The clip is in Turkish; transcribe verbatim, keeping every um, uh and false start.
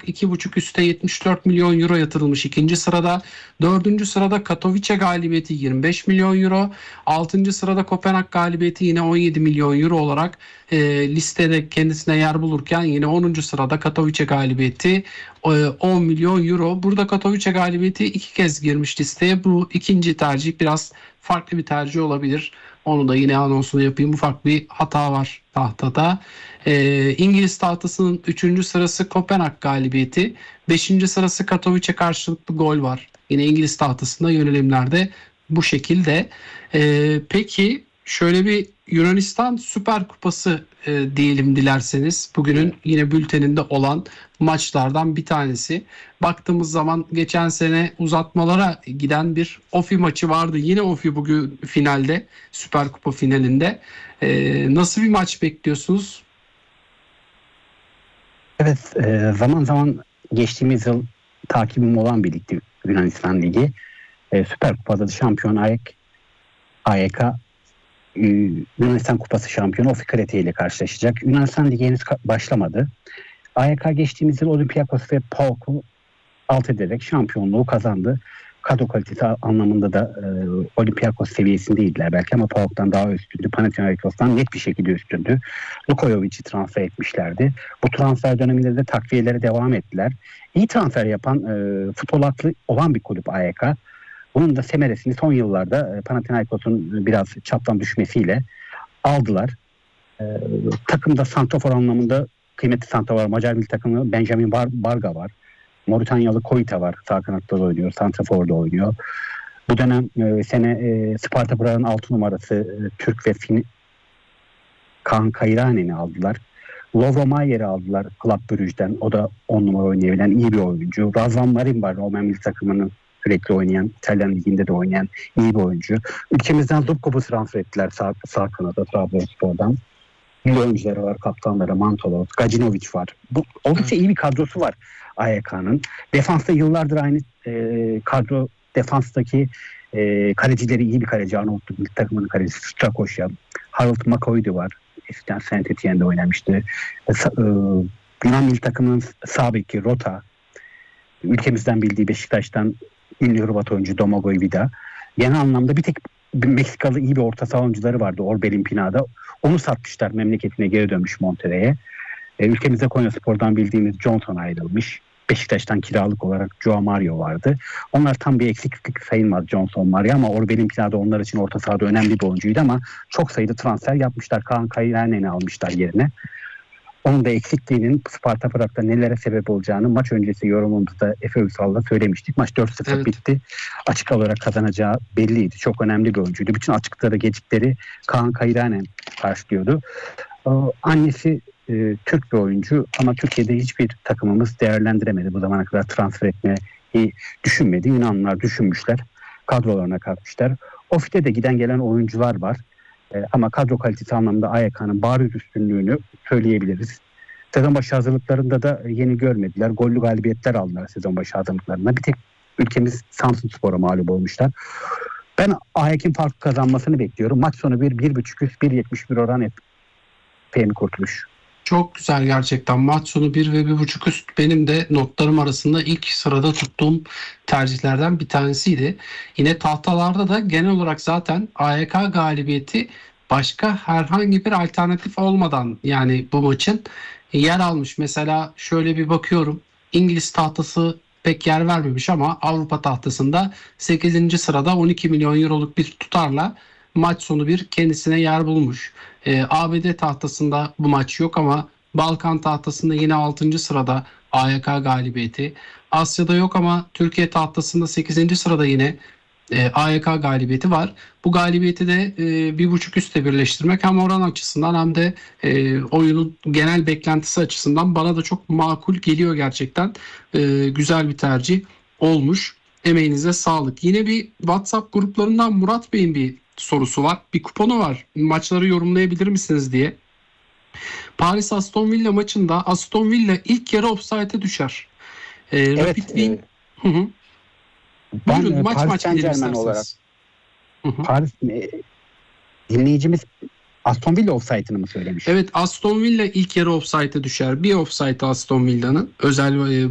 Kopenhag iki buçuk üste yetmiş dört milyon euro yatırılmış ikinci sırada. Dördüncü sırada Katowice galibiyeti yirmi beş milyon euro. Altıncı sırada Kopenhag galibiyeti yine on yedi milyon euro olarak e, listede kendisine yer bulurken yine onuncu sırada Katowice galibiyeti e, on milyon euro. Burada Katowice galibiyeti iki kez girmiş listeye. Bu ikinci tercih biraz farklı bir tercih olabilir. Onu da yine anonsunu yapayım. Ufak bir hata var tahtada. Ee, İngiliz tahtasının üçüncü sırası Kopenhag galibiyeti. beşinci sırası Katowice karşılıklı gol var. Yine İngiliz tahtasında yönelimlerde bu şekilde. Ee, peki şöyle bir Yunanistan Süper Kupası e, diyelim dilerseniz. Bugünün yine bülteninde olan maçlardan bir tanesi. Baktığımız zaman geçen sene uzatmalara giden bir Ofi maçı vardı. Yine Ofi bugün finalde, Süper Kupa finalinde. Ee, nasıl bir maç bekliyorsunuz? Evet, e, zaman zaman geçtiğimiz yıl takibim olan bir ligdi Yunanistan Ligi. E, Süper Kupa'da da şampiyon A Y K, A Y K e, Yunanistan Kupası şampiyonu Ofi Krete ile karşılaşacak. Yunanistan Ligi henüz ka- başlamadı. A Y K geçtiğimiz yıl Olympiakos ve PAOK'u alt ederek şampiyonluğu kazandı. Kadro kalitesi anlamında da e, Olympiakos seviyesindeydiler belki ama PAOK'tan daha üstündü. Panathinaikos'tan net bir şekilde üstündü. Lukojovic'i transfer etmişlerdi. Bu transfer döneminde de takviyelere devam ettiler. İyi transfer yapan, e, futbol aklı olan bir kulüp A Y K. Bunun da semeresini son yıllarda e, Panathinaikos'un biraz çaptan düşmesiyle aldılar. E, takımda santrafor anlamında kıymetli santrafor Macar milli takımı Benjamin Bar- Barga var. Moritanyalı Koita var. Sağ kanatta da oynuyor. Santrafor'da oynuyor. Bu dönem e, sene e, Sparta Prag'ın altı numarası e, Türk ve Fin Kaan Kayıranen'i aldılar. Lovro Mayer'i aldılar Club Brugge'den. O da on numara oynayabilen iyi bir oyuncu. Razvan Marin var. Roman milli takımının sürekli oynayan, İtalyan liginde de oynayan iyi bir oyuncu. Ülkemizden Zubkov'u transfer ettiler sağ, sağ kanada Trabzonspor'dan. İyi oyuncuları var. Kaptanları Mantolov, Gacinovic var. Bu oldukça iyi bir kadrosu var A Y K'nın. Defansta yıllardır aynı e, kadro defanstaki e, kalecileri iyi bir kaleci. Arnavutluk milli takımının kalecisi Strakoşya. Harold McCoy'du var. Eskiden Saint Etienne'de oynamıştı. E, e, Yunan milli takımının sağ beki Rota. Ülkemizden bildiği Beşiktaş'tan ünlü Hırvat oyuncu Domagoj Vida. Genel anlamda bir tek bir Meksikalı iyi bir orta saha oyuncuları vardı Orbel'in Pina'da. Onu satmışlar, memleketine geri dönmüş Monterrey'e. E, ülkemizde Konyaspor'dan bildiğimiz Johnson ayrılmış. Beşiktaş'tan kiralık olarak Joao Mario vardı. Onlar tam bir eksiklik sayılmaz Johnson Mario ama Orbel'in Pina'da onlar için orta sahada önemli bir oyuncuydu ama çok sayıda transfer yapmışlar. Kaan Kayıranen'i almışlar yerine. Onun da eksikliğinin Sparta Prag'da nelere sebep olacağını maç öncesi yorumumuzda Efe Ünsal'la söylemiştik. Maç dört sıfır evet. bitti. Açık olarak kazanacağı belliydi. Çok önemli bir oyuncuydu. Bütün açıkları, gecikleri Kaan Kayıranen karşılıyordu. Ee, annesi e, Türk bir oyuncu ama Türkiye'de hiçbir takımımız değerlendiremedi. Bu zamana kadar transfer etmeyi düşünmedi. Yunanlılar düşünmüşler. Kadrolarına katmışlar. Ofi'de de giden gelen oyuncular var. Ama kadro kalitesi anlamında A Y K'nın bariz üstünlüğünü söyleyebiliriz. Sezon başı hazırlıklarında da yeni görmediler. Gollü galibiyetler aldılar sezon başı hazırlıklarında. Bir tek ülkemiz Samsunspor'a mağlup olmuşlar. Ben A Y K'nin farklı kazanmasını bekliyorum. Maç sonu bir, bir buçuk üst, bir yetmiş bir oran hep F M Kurtuluş. Çok güzel gerçekten. Maç sonu bir ve bir buçuk üst benim de notlarım arasında ilk sırada tuttuğum tercihlerden bir tanesiydi. Yine tahtalarda da genel olarak zaten A Y K galibiyeti başka herhangi bir alternatif olmadan yani bu maçın yer almış. Mesela şöyle bir bakıyorum. İngiliz tahtası pek yer vermemiş ama Avrupa tahtasında sekizinci sırada on iki milyon euroluk bir tutarla maç sonu bir kendisine yer bulmuş. Ee, A B D tahtasında bu maç yok ama Balkan tahtasında yine altıncı sırada A Y K galibiyeti. Asya'da yok ama Türkiye tahtasında sekizinci sırada yine e, A Y K galibiyeti var. Bu galibiyeti de e, bir buçuk üstle birleştirmek hem oran açısından hem de e, oyunun genel beklentisi açısından bana da çok makul geliyor gerçekten. E, güzel bir tercih olmuş. Emeğinize sağlık. Yine bir WhatsApp gruplarından Murat Bey'in bir sorusu var. Bir kuponu var. Maçları yorumlayabilir misiniz diye. Paris Aston Villa maçında Aston Villa ilk yarı offside'e düşer. Ee, evet. Rapid Wien. E, Hı hı. ben Buyurun, e, maç Paris maç Saint gidelim Germain olarak isterseniz. Hı hı. Paris e, dinleyicimiz Aston Villa offside'ını mı söylemiş? Evet, Aston Villa ilk yarı offside'e düşer. Bir offside Aston Villa'nın özel